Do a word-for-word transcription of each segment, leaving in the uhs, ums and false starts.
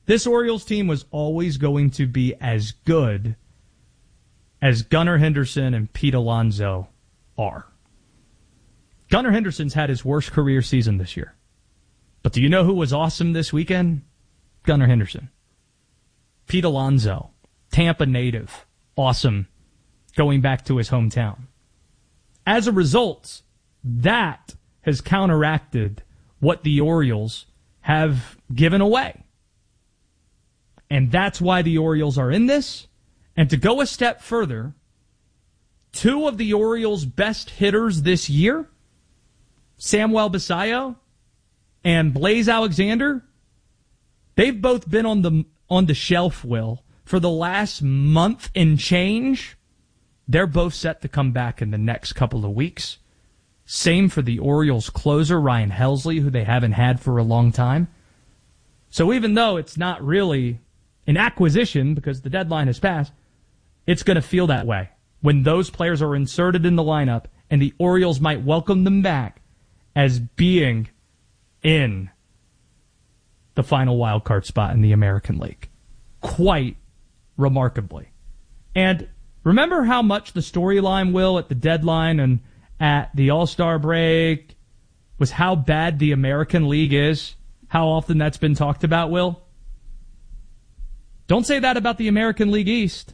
This Orioles team was always going to be as good as Gunnar Henderson and Pete Alonso are. Gunnar Henderson's had his worst career season this year. But do you know who was awesome this weekend? Gunnar Henderson. Pete Alonso, Tampa native, awesome, going back to his hometown. As a result, that has counteracted what the Orioles have given away. And that's why the Orioles are in this. And to go a step further, two of the Orioles' best hitters this year, Samuel Basallo and Blaze Alexander, they've both been on the on the shelf, Will, for the last month and change. They're both set to come back in the next couple of weeks. Same for the Orioles closer, Ryan Helsley, who they haven't had for a long time. So even though it's not really an acquisition because the deadline has passed, it's going to feel that way when those players are inserted in the lineup and the Orioles might welcome them back as being in the final wild card spot in the American League. Quite remarkably. And remember how much the storyline, Will, at the deadline and at the All-Star break was how bad the American League is? How often that's been talked about, Will? Don't say that about the American League East.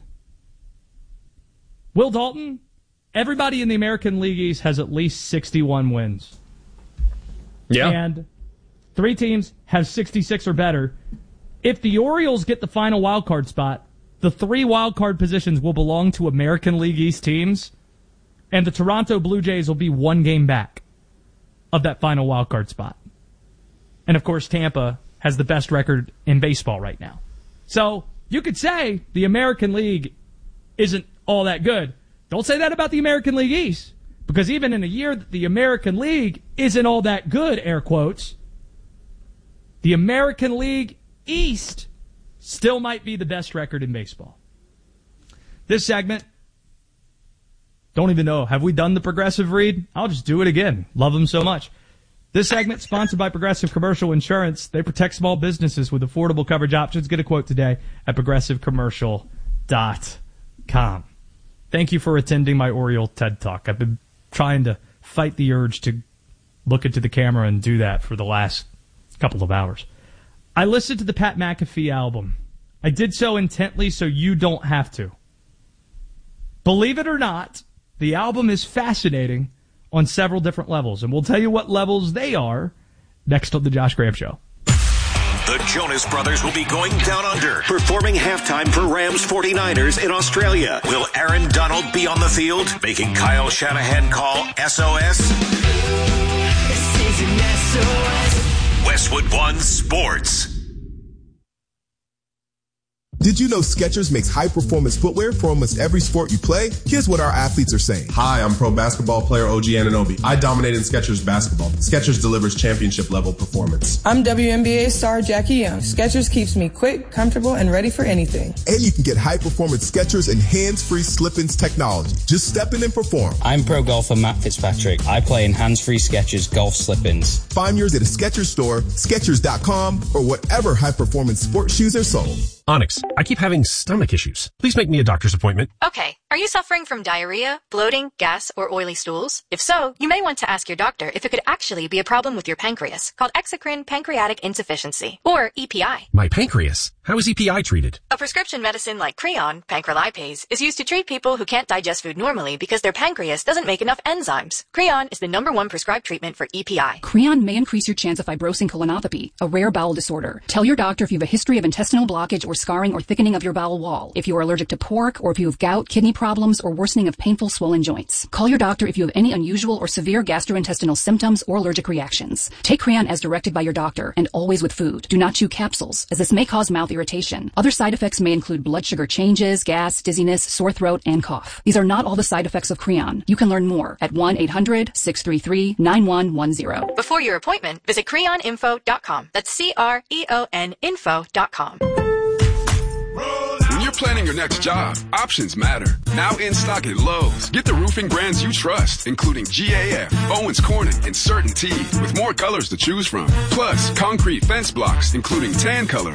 Will Dalton, everybody in the American League East has at least sixty-one wins. Yeah. And three teams have sixty-six or better. If the Orioles get the final wild card spot, the three wild card positions will belong to American League East teams, and the Toronto Blue Jays will be one game back of that final wild card spot. And, of course, Tampa has the best record in baseball right now. So you could say the American League isn't all that good. Don't say that about the American League East, because even in a year that the American League isn't all that good, air quotes, the American League East still might be the best record in baseball. This segment, don't even know, have we done the Progressive read? I'll just do it again. Love them so much. This segment sponsored by Progressive Commercial Insurance. They protect small businesses with affordable coverage options. Get a quote today at progressive commercial dot com. Thank you for attending my Oriole TED Talk. I've been trying to fight the urge to look into the camera and do that for the last couple of hours. I listened to the Pat McAfee album. I did so intently so you don't have to. Believe it or not, the album is fascinating on several different levels, and we'll tell you what levels they are next on the Josh Graham Show. The Jonas Brothers will be going down under, performing halftime for Rams forty-niners in Australia. Will Aaron Donald be on the field, making Kyle Shanahan call S O S? This is an S O S. Westwood One Sports. Did you know Skechers makes high-performance footwear for almost every sport you play? Here's what our athletes are saying. Hi, I'm pro basketball player O G Anunoby. I dominate in Skechers basketball. Skechers delivers championship-level performance. I'm W N B A star Jackie Young. Skechers keeps me quick, comfortable, and ready for anything. And you can get high-performance Skechers and hands-free slip-ins technology. Just step in and perform. I'm pro golfer Matt Fitzpatrick. I play in hands-free Skechers golf slip-ins. Find yours at a Skechers store, Skechers dot com, or whatever high-performance sports shoes are sold. Onyx, I keep having stomach issues. Please make me a doctor's appointment. Okay. Are you suffering from diarrhea, bloating, gas, or oily stools? If so, you may want to ask your doctor if it could actually be a problem with your pancreas, called exocrine pancreatic insufficiency, or E P I. My pancreas? How is E P I treated? A prescription medicine like Creon, pancrelipase, is used to treat people who can't digest food normally because their pancreas doesn't make enough enzymes. Creon is the number one prescribed treatment for E P I. Creon may increase your chance of fibrosing colonopathy, a rare bowel disorder. Tell your doctor if you have a history of intestinal blockage or scarring or thickening of your bowel wall, if you are allergic to pork, or if you have gout, kidney problems, or worsening of painful swollen joints. Call your doctor if you have any unusual or severe gastrointestinal symptoms or allergic reactions. Take Creon as directed by your doctor, and always with food. Do not chew capsules, as this may cause mouth irritation. Other side effects may include blood sugar changes, gas, dizziness, sore throat, and cough. These are not all the side effects of Creon. You can learn more at one eight hundred six three three nine one one zero. Before your appointment, visit creon info dot com. That's C R E O N info dot com. When you're planning your next job, options matter. Now in stock at Lowe's. Get the roofing brands you trust, including G A F, Owens Corning, and CertainTeed, with more colors to choose from. Plus, concrete fence blocks, including tan color